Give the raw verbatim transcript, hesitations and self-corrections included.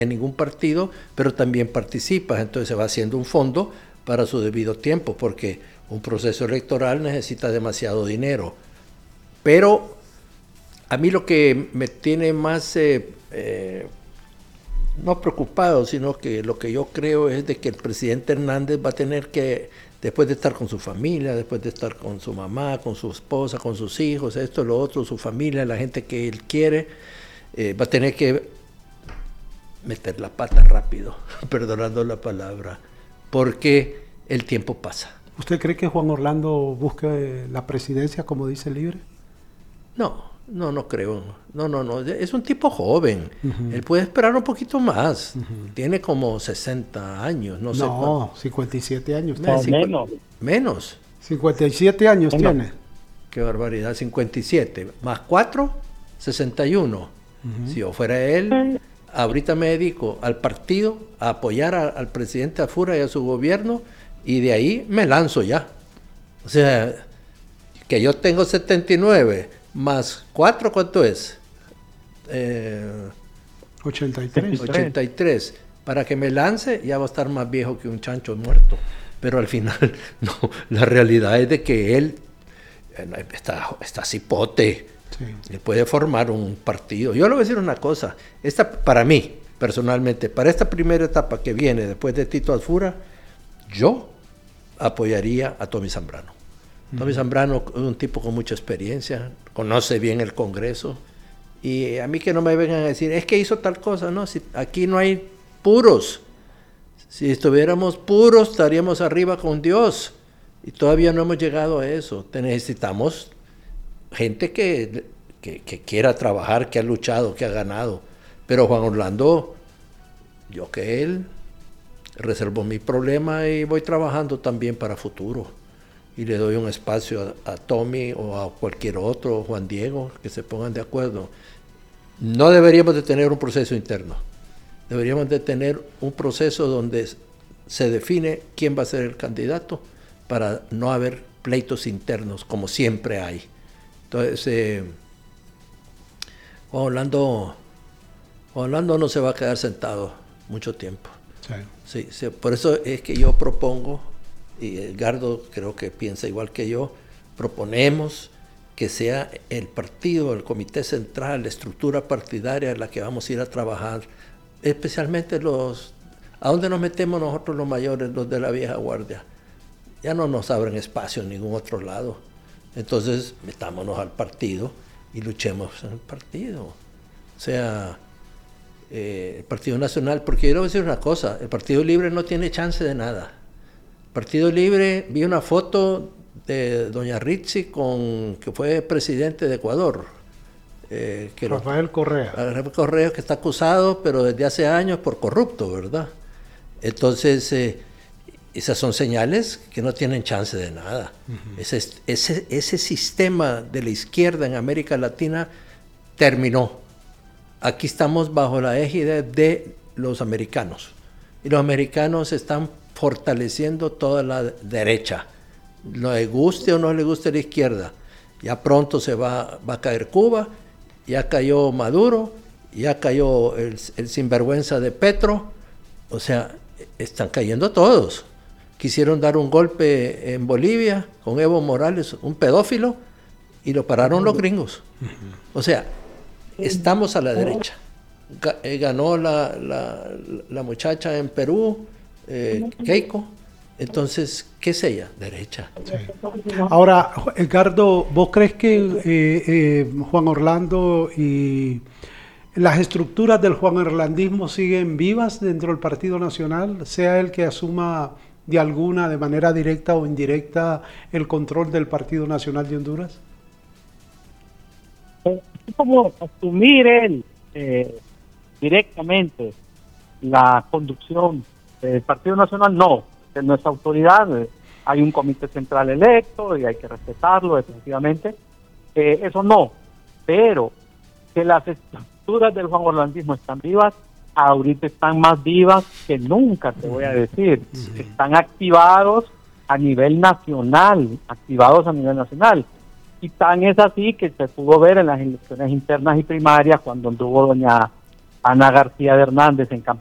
en ningún partido, pero también participas, entonces se va haciendo un fondo para su debido tiempo, porque un proceso electoral necesita demasiado dinero. Pero a mí lo que me tiene más, eh, eh, no preocupado, sino que lo que yo creo es de que el presidente Hernández va a tener que, después de estar con su familia, después de estar con su mamá, con su esposa, con sus hijos, esto, lo otro, su familia, la gente que él quiere, eh, va a tener que meter la pata rápido, perdonando la palabra, porque el tiempo pasa. ¿Usted cree que Juan Orlando busque la presidencia, como dice Libre? No, no, no creo. No, no, no. Es un tipo joven. Uh-huh. Él puede esperar un poquito más. Uh-huh. Tiene como sesenta años, no, no sé. No, cincuenta y siete años. No, menos. Menos. cincuenta y siete años menos. Tiene. Qué barbaridad, cincuenta y siete. Más cuatro, sesenta y uno. Uh-huh. Si yo fuera él, ahorita me dedico al partido, a apoyar a, al presidente Afura y a su gobierno, y de ahí me lanzo ya. O sea, que yo tengo setenta y nueve, más cuatro, ¿cuánto es? Eh, ochenta y tres. ochenta y tres. Para que me lance, ya va a estar más viejo que un chancho muerto. Pero al final, no, la realidad es de que él está, está cipote. Sí. Él puede formar un partido. Yo le voy a decir una cosa. Esta, para mí, personalmente, para esta primera etapa que viene después de Tito Afura, yo apoyaría a Tommy Zambrano. Uh-huh. Tommy Zambrano es un tipo con mucha experiencia, conoce bien el Congreso, y a mí que no me vengan a decir, es que hizo tal cosa, no, si aquí no hay puros. Si estuviéramos puros, estaríamos arriba con Dios, y todavía no hemos llegado a eso. Necesitamos gente que, que, que quiera trabajar, que ha luchado, que ha ganado. Pero Juan Orlando, yo que él, reservo mi problema y voy trabajando también para futuro. Y le doy un espacio a, a Tommy o a cualquier otro, Juan Diego, que se pongan de acuerdo. No deberíamos de tener un proceso interno. Deberíamos de tener un proceso donde se define quién va a ser el candidato para no haber pleitos internos, como siempre hay. Entonces, eh, Juan Orlando, Juan Orlando no se va a quedar sentado mucho tiempo. Sí. Sí, sí, por eso es que yo propongo, y Edgardo creo que piensa igual que yo, proponemos que sea el partido, el comité central, la estructura partidaria en la que vamos a ir a trabajar, especialmente los, ¿a dónde nos metemos nosotros los mayores, los de la vieja guardia? Ya no nos abren espacio en ningún otro lado. Entonces, metámonos al partido y luchemos en el partido. O sea, eh, el Partido Nacional, porque yo le voy a decir una cosa, el Partido Libre no tiene chance de nada. El Partido Libre, vi una foto de doña Ritzi, con, que fue presidente de Ecuador. Eh, que Rafael lo, Correa. Rafael Correa, que está acusado, pero desde hace años por corrupto, ¿verdad? Entonces, eh, esas son señales que no tienen chance de nada. Uh-huh. Ese, ese, ese sistema de la izquierda en América Latina terminó. Aquí estamos bajo la égide de los americanos. Y los americanos están fortaleciendo toda la derecha. No le guste o no le guste la izquierda. Ya pronto se va, va a caer Cuba, ya cayó Maduro, ya cayó el, el sinvergüenza de Petro. O sea, están cayendo todos. Quisieron dar un golpe en Bolivia con Evo Morales, un pedófilo, y lo pararon los gringos. O sea, estamos a la derecha. Ganó la, la, la muchacha en Perú, eh, Keiko. Entonces, ¿qué es ella? Derecha. Sí. Ahora, Edgardo, ¿vos crees que eh, eh, Juan Orlando y las estructuras del Juan Orlandismo siguen vivas dentro del Partido Nacional, sea el que asuma de alguna, de manera directa o indirecta, el control del Partido Nacional de Honduras? Es como asumir él eh, directamente la conducción del Partido Nacional, no, es nuestra autoridad, eh, hay un comité central electo y hay que respetarlo definitivamente, eh, eso no, pero que las estructuras del Juan Orlandismo están vivas, ahorita están más vivas que nunca, te voy a decir. Sí. Están activados a nivel nacional, activados a nivel nacional. Y tan es así que se pudo ver en las elecciones internas y primarias cuando anduvo doña Ana García de Hernández en campaña